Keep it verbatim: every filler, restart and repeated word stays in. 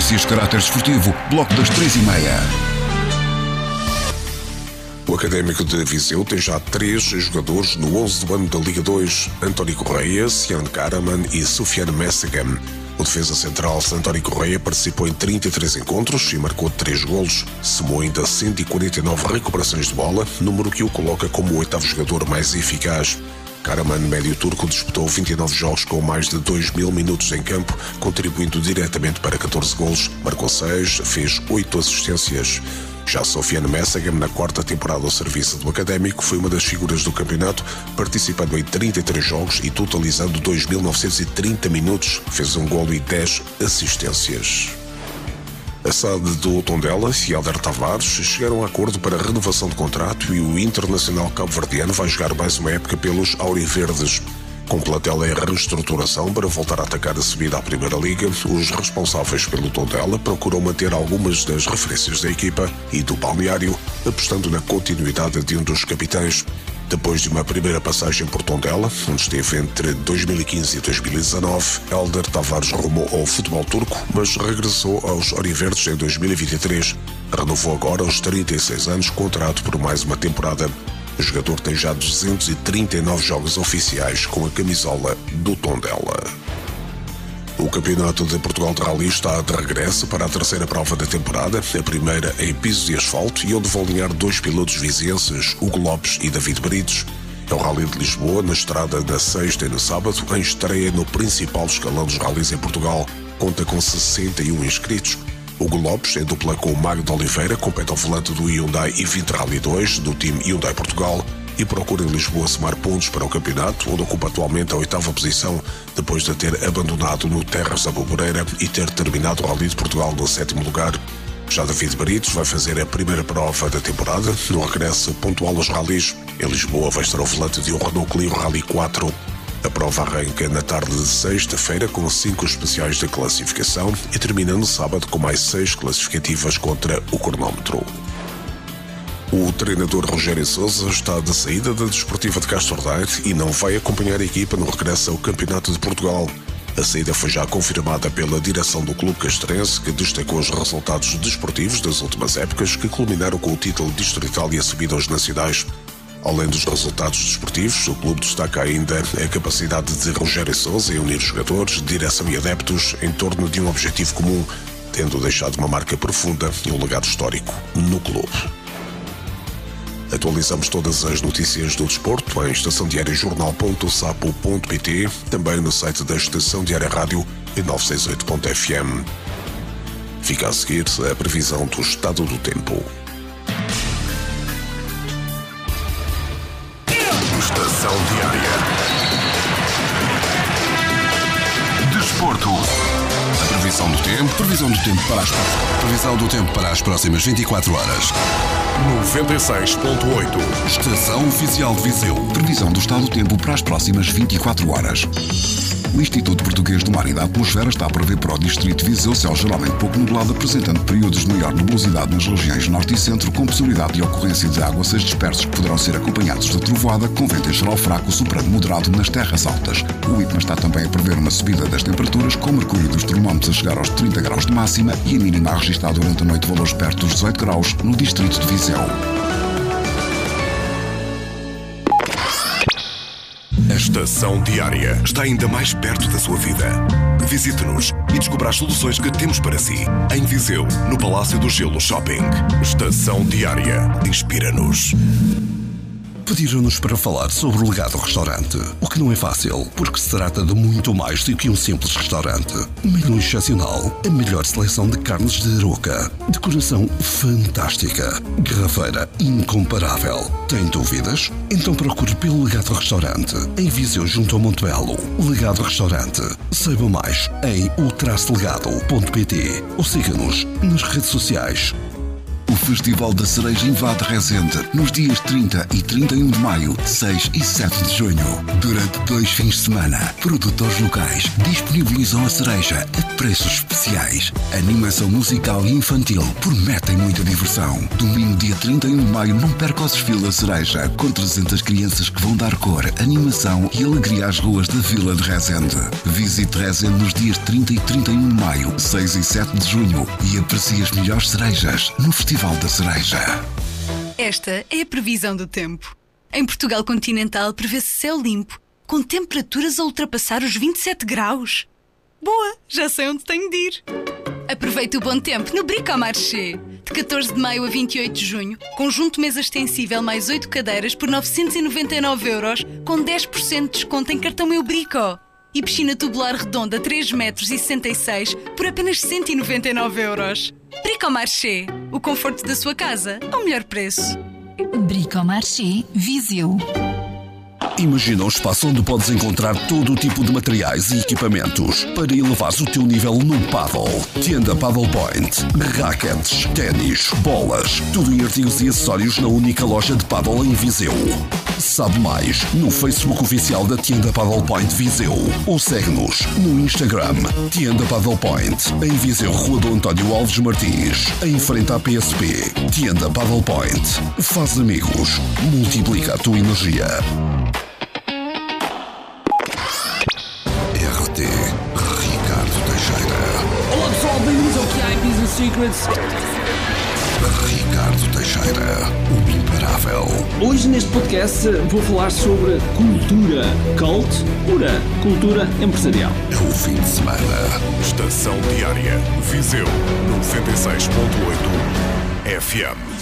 Notícias de caráter desportivo, bloco das três e meia. O Académico de Viseu tem já três jogadores no onze do ano da Liga dois. António Correia, Sian Karaman e Soufiane Messegem. O defesa central António Correia participou em trinta e três encontros e marcou três golos. Somou ainda cento e quarenta e nove recuperações de bola, número que o coloca como o oitavo jogador mais eficaz. Karaman, médio turco, disputou vinte e nove jogos com mais de dois mil minutos em campo, contribuindo diretamente para catorze golos, marcou seis, fez oito assistências. Já Soufiane Messegem, na quarta temporada ao serviço do Académico, foi uma das figuras do campeonato, participando em trinta e três jogos e totalizando dois mil novecentos e trinta minutos, fez um golo e dez assistências. A S A D do Tondela e Hélder Tavares chegaram a acordo para a renovação de contrato e o internacional cabo-verdiano vai jogar mais uma época pelos Auriverdes. Com plantel em reestruturação para voltar a atacar a subida à Primeira Liga, os responsáveis pelo Tondela procuram manter algumas das referências da equipa e do balneário, apostando na continuidade de um dos capitães. Depois de uma primeira passagem por Tondela, onde esteve entre dois mil e quinze e dois mil e dezanove, Hélder Tavares rumou ao futebol turco, mas regressou aos Auriverdes em dois mil e vinte e três. Renovou agora aos trinta e seis anos contrato por mais uma temporada. O jogador tem já duzentos e trinta e nove jogos oficiais com a camisola do Tondela. O Campeonato de Portugal de Rally está de regresso para a terceira prova da temporada, a primeira em piso de asfalto e onde vão alinhar dois pilotos vizienses, Hugo Lopes e David Brites. É o Rally de Lisboa, na estrada na sexta e no sábado, em estreia no principal escalão dos rallies em Portugal. Conta com sessenta e um inscritos. Hugo Lopes, em dupla com o Magno de Oliveira, compete ao volante do Hyundai i vinte Rally dois, do time Hyundai Portugal, e procura em Lisboa somar pontos para o campeonato, onde ocupa atualmente a oitava posição, depois de ter abandonado no Terras da Boboreira e ter terminado o Rally de Portugal no sétimo lugar. Já David Brites vai fazer a primeira prova da temporada, no regresso pontual aos rallies. Em Lisboa vai estar ao volante de um Renault Clio Rally quatro. A prova arranca na tarde de sexta-feira com cinco especiais de classificação e termina no sábado com mais seis classificativas contra o cronómetro. O treinador Rogério Sousa está de saída da Desportiva de Castro Daire e não vai acompanhar a equipa no regresso ao Campeonato de Portugal. A saída foi já confirmada pela direção do clube castrense, que destacou os resultados desportivos das últimas épocas que culminaram com o título distrital e a subida aos nacionais. Além dos resultados desportivos, o clube destaca ainda a capacidade de Rogério Sousa em unir jogadores, direção e adeptos em torno de um objetivo comum, tendo deixado uma marca profunda e um legado histórico no clube. Atualizamos todas as notícias do desporto em estação diária jornal ponto sapo ponto pt, também no site da Estação Diária Rádio em novecentos e sessenta e oito ponto f m. Fica a seguir a previsão do estado do tempo. Estação Diária. Desporto. A previsão do tempo, previsão do tempo para as previsão do tempo para as próximas vinte e quatro horas. noventa e seis ponto oito. Estação Oficial de Viseu. Previsão do estado do tempo para as próximas vinte e quatro horas. O Instituto Português do Mar e da Atmosfera está a prever para o Distrito de Viseu céu geralmente pouco nublado, apresentando períodos de maior nebulosidade nas regiões norte e centro, com possibilidade de ocorrência de aguaceiros dispersos que poderão ser acompanhados de trovoada, com vento em geral fraco, soprando moderado nas terras altas. O IPMA está também a prever uma subida das temperaturas, com o mercúrio dos termómetros a chegar aos trinta graus de máxima e a mínima a registrar durante a noite valores perto dos dezoito graus no Distrito de Viseu. A Estação Diária está ainda mais perto da sua vida. Visite-nos e descubra as soluções que temos para si. Em Viseu, no Palácio do Gelo Shopping. Estação Diária. Inspira-nos. Pediram-nos para falar sobre o Legado Restaurante, o que não é fácil, porque se trata de muito mais do que um simples restaurante. Menu excepcional, a melhor seleção de carnes de Aroca, decoração fantástica, garrafeira incomparável. Tem dúvidas? Então procure pelo Legado Restaurante, em Viseu junto ao Monte Belo. Legado Restaurante. Saiba mais em o traço legado ponto pt ou siga-nos nas redes sociais. O Festival da Cereja invade Rezende nos dias trinta e trinta e um de maio, seis e sete de junho. Durante dois fins de semana, produtores locais disponibilizam a cereja a preços especiais. Animação musical e infantil prometem muita diversão. Domingo, dia trinta e um de maio, não perca o desfile da Cereja, com trezentas crianças que vão dar cor, animação e alegria às ruas da Vila de Rezende. Visite Rezende nos dias trinta e trinta e um de maio, seis e sete de junho e aprecie as melhores cerejas no Festival da Cereja. Esta é a previsão do tempo. Em Portugal continental prevê-se céu limpo, com temperaturas a ultrapassar os vinte e sete graus. Boa, já sei onde tenho de ir. Aproveite o bom tempo no Bricomarché. De catorze de maio a vinte e oito de junho, conjunto mesa extensível mais oito cadeiras por novecentos e noventa e nove euros, com dez por cento de desconto em cartão Meu Brico. E piscina tubular redonda três metros e sessenta e seis por apenas cento e noventa e nove euros. Bricomarché, o conforto da sua casa ao melhor preço. Bricomarché Viseu. Imagina um espaço onde podes encontrar todo o tipo de materiais e equipamentos para elevares o teu nível no paddle. Tienda Paddle Point. Raquetes, ténis, bolas, tudo em artigos e acessórios na única loja de paddle em Viseu. Sabe mais no Facebook oficial da Tienda Paddle Point Viseu ou segue-nos no Instagram Tienda Paddle Point, em Viseu, Rua do António Alves Martins, em frente à P S P. Tienda Paddle Point. Faz amigos, multiplica a tua energia. R T Ricardo Teixeira. Olá pessoal, bem-vindos ao Q I Business Secrets. Ricardo Teixeira, o imparável. Hoje neste podcast vou falar sobre cultura. Cult, pura cultura empresarial. É o fim de semana. Estação Diária. Viseu noventa e seis ponto oito F M.